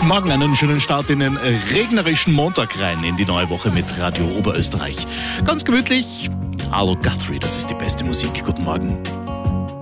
Guten Morgen, einen schönen Start in den regnerischen Montag rein in die neue Woche mit Radio Oberösterreich. Ganz gemütlich. Hallo Guthrie, das ist die beste Musik. Guten Morgen.